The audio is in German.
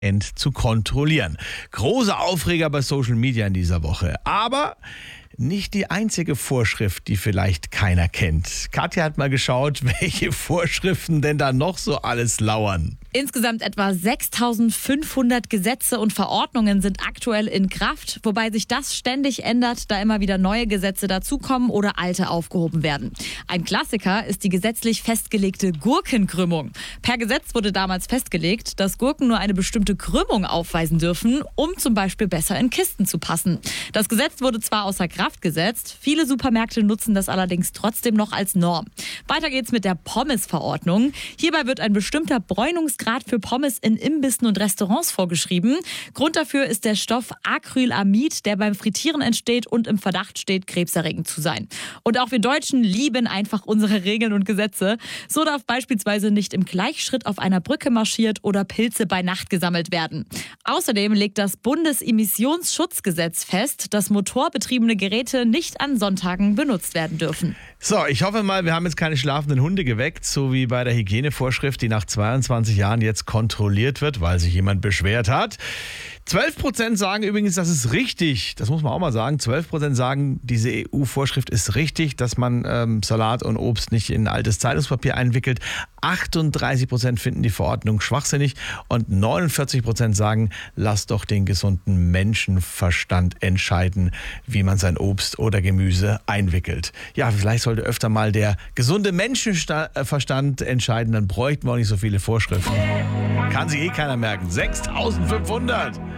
zu kontrollieren. Große Aufreger bei Social Media in dieser Woche. Aber nicht die einzige Vorschrift, die vielleicht keiner kennt. Katja hat mal geschaut, welche Vorschriften denn da noch so alles lauern. Insgesamt etwa 6.500 Gesetze und Verordnungen sind aktuell in Kraft, wobei sich das ständig ändert, da immer wieder neue Gesetze dazukommen oder alte aufgehoben werden. Ein Klassiker ist die gesetzlich festgelegte Gurkenkrümmung. Per Gesetz wurde damals festgelegt, dass Gurken nur eine bestimmte Krümmung aufweisen dürfen, um zum Beispiel besser in Kisten zu passen. Das Gesetz wurde zwar außer Kraft gesetzt, viele Supermärkte nutzen das allerdings trotzdem noch als Norm. Weiter geht's mit der Pommes-Verordnung. Hierbei wird ein bestimmter Bräunungsgrad für Pommes in Imbissen und Restaurants vorgeschrieben. Grund dafür ist der Stoff Acrylamid, der beim Frittieren entsteht und im Verdacht steht, krebserregend zu sein. Und auch wir Deutschen lieben einfach unsere Regeln und Gesetze. So darf beispielsweise nicht im Gleichschritt auf einer Brücke marschiert oder Pilze bei Nacht gesammelt werden. Außerdem legt das Bundesemissionsschutzgesetz fest, dass motorbetriebene Geräte nicht an Sonntagen benutzt werden dürfen. So, ich hoffe mal, wir haben jetzt keine schlafenden Hunde geweckt, so wie bei der Hygienevorschrift, die nach 22 Jahren jetzt kontrolliert wird, weil sich jemand beschwert hat. 12% sagen übrigens, das ist richtig. Das muss man auch mal sagen. 12% sagen, diese EU-Vorschrift ist richtig, dass man Salat und Obst nicht in altes Zeitungspapier einwickelt. 38% finden die Verordnung schwachsinnig und 49% sagen, lass doch den gesunden Menschenverstand entscheiden, wie man sein Obst oder Gemüse einwickelt. Ja, vielleicht sollte öfter mal der gesunde Menschenverstand entscheiden, dann bräuchten wir auch nicht so viele Vorschriften. Kann sich keiner merken. 6.500!